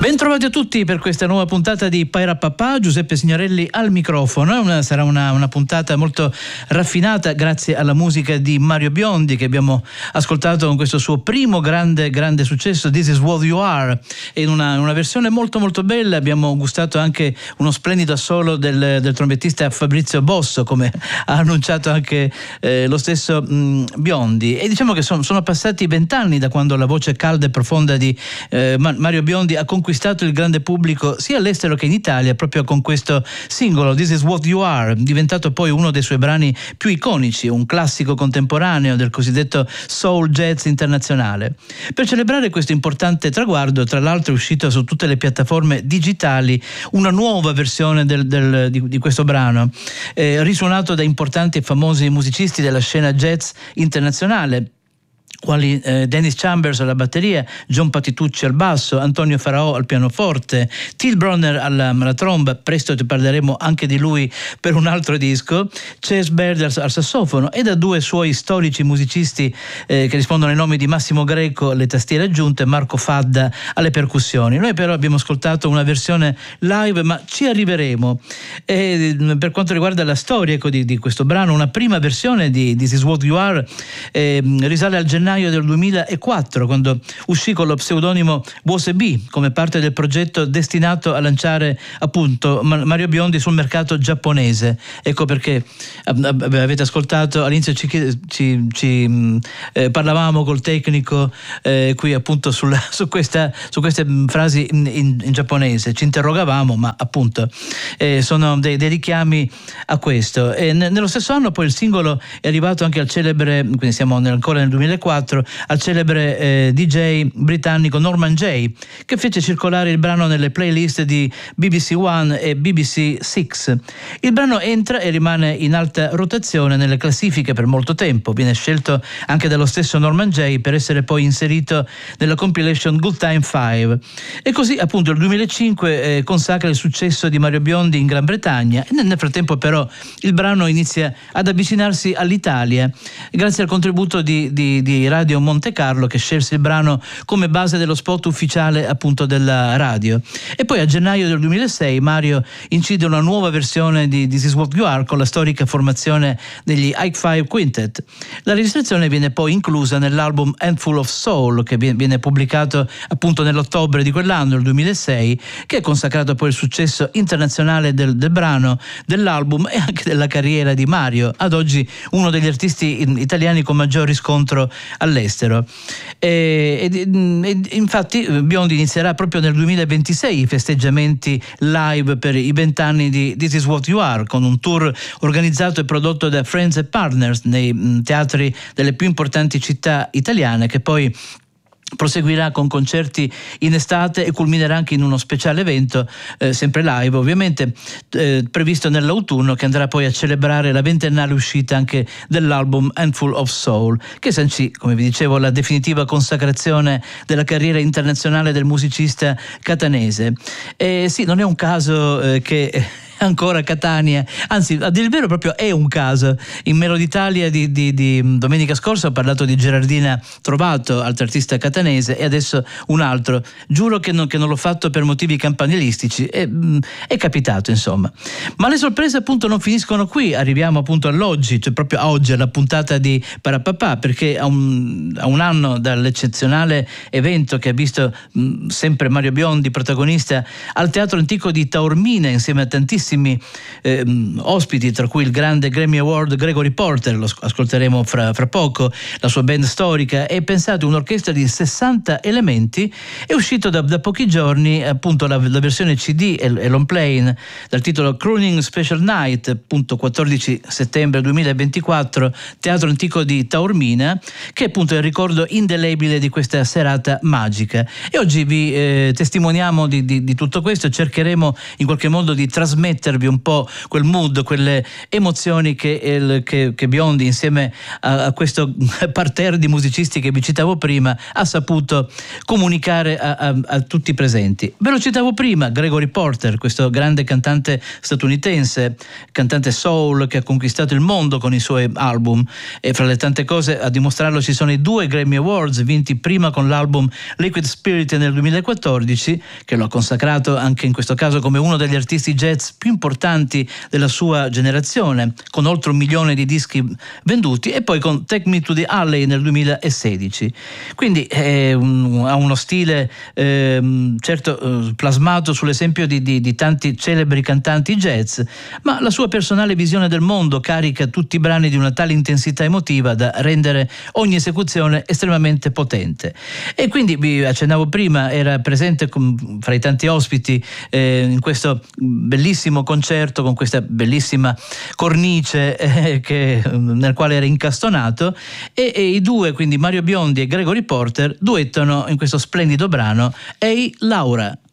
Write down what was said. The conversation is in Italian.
Bentrovati a tutti per questa nuova puntata di Pairapapà, Giuseppe Signorelli al microfono. Sarà una puntata molto raffinata grazie alla musica di Mario Biondi, che abbiamo ascoltato con questo suo primo grande successo, This Is What You Are, in una versione molto molto bella. Abbiamo gustato anche uno splendido assolo del trombettista Fabrizio Bosso, come ha annunciato anche lo stesso Biondi. E diciamo che sono passati 20 anni da quando la voce calda e profonda di Mario Biondi ha conquistato il grande pubblico sia all'estero che in Italia proprio con questo singolo This Is What You Are, diventato poi uno dei suoi brani più iconici, un classico contemporaneo del cossidetto soul jazz internazionale. Per celebrare questo importante traguardo, tra l'altro, è uscito su tutte le piattaforme digitali una nuova versione di questo brano, risuonato da importanti e famosi musicisti della scena jazz internazionale, quali Dennis Chambers alla batteria, John Patitucci al basso, Antonio Faraò al pianoforte, Till Bronner alla tromba, presto ti parleremo anche di lui per un altro disco, Chase Baird al sassofono, e da due suoi storici musicisti che rispondono ai nomi di Massimo Greco alle tastiere aggiunte, Marco Fadda alle percussioni. Noi però abbiamo ascoltato una versione live, ma ci arriveremo. E per quanto riguarda la storia di questo brano, una prima versione di This Is What You Are risale al gennaio del 2004, quando uscì con lo pseudonimo Wose B come parte del progetto destinato a lanciare appunto Mario Biondi sul mercato giapponese. Ecco perché avete ascoltato all'inizio ci parlavamo col tecnico qui appunto su queste frasi in giapponese, ci interrogavamo, ma appunto sono dei richiami a questo. E nello stesso anno poi il singolo è arrivato anche al celebre, quindi siamo ancora nel 2004, al celebre DJ britannico Norman Jay, che fece circolare il brano nelle playlist di BBC One e BBC Six. Il brano entra e rimane in alta rotazione nelle classifiche per molto tempo, viene scelto anche dallo stesso Norman Jay per essere poi inserito nella compilation Good Time 5, e così appunto il 2005 consacra il successo di Mario Biondi in Gran Bretagna. E nel frattempo però il brano inizia ad avvicinarsi all'Italia grazie al contributo di Radio Monte Carlo, che scelse il brano come base dello spot ufficiale appunto della radio. E poi a gennaio del 2006 Mario incide una nuova versione di This Is What You Are con la storica formazione degli Ike Five Quintet. La registrazione viene poi inclusa nell'album Handful of Soul, che viene pubblicato appunto nell'ottobre di quell'anno, il 2006, che è consacrato poi il successo internazionale del brano, dell'album e anche della carriera di Mario, ad oggi uno degli artisti italiani con maggior riscontro all'estero. Infatti Biondi inizierà proprio nel 2026 i festeggiamenti live per i 20 anni di This Is What You Are, con un tour organizzato e prodotto da Friends and Partners nei teatri delle più importanti città italiane, che poi proseguirà con concerti in estate e culminerà anche in uno speciale evento, sempre live ovviamente, previsto nell'autunno, che andrà poi a celebrare la 20ennale uscita anche dell'album Handful of Soul, che sancì, come vi dicevo, la definitiva consacrazione della carriera internazionale del musicista catanese. Sì, non è un caso che ancora Catania, anzi a dire il vero proprio è un caso. In Meloditalia di domenica scorsa ho parlato di Gerardina Trovato, altro artista catanese, e adesso un altro. Giuro che non l'ho fatto per motivi campanilistici, è capitato insomma. Ma le sorprese appunto non finiscono qui, arriviamo appunto all'oggi, cioè proprio a oggi, alla puntata di Pairapapà, perché a un anno dall'eccezionale evento che ha visto sempre Mario Biondi protagonista al Teatro Antico di Taormina insieme a tantissimi ospiti, tra cui il grande Grammy Award Gregory Porter, lo ascolteremo fra poco, la sua band storica, e pensate un'orchestra di 60 elementi. È uscito da pochi giorni appunto la versione CD e long play dal titolo Crooning Special Night, appunto 14 settembre 2024, Teatro Antico di Taormina, che appunto è il ricordo indelebile di questa serata magica. E oggi vi testimoniamo di tutto questo, cercheremo in qualche modo di trasmettere trasmettervi un po' quel mood, quelle emozioni che Biondi, insieme a questo parterre di musicisti che vi citavo prima, ha saputo comunicare a tutti i presenti. Ve lo citavo prima, Gregory Porter, questo grande cantante statunitense, cantante soul che ha conquistato il mondo con i suoi album, e fra le tante cose a dimostrarlo ci sono i 2 Grammy Awards vinti prima con l'album Liquid Spirit nel 2014, che lo ha consacrato anche in questo caso come uno degli artisti jazz più importanti della sua generazione, con oltre 1 milione di dischi venduti, e poi con Take Me to the Alley nel 2016. Quindi ha uno stile certo plasmato sull'esempio di tanti celebri cantanti jazz, ma la sua personale visione del mondo carica tutti i brani di una tale intensità emotiva da rendere ogni esecuzione estremamente potente. E quindi, vi accennavo prima, era presente fra i tanti ospiti in questo bellissimo concerto con questa bellissima cornice nel quale era incastonato, e i 2, quindi Mario Biondi e Gregory Porter, duettano in questo splendido brano Ehi Laura.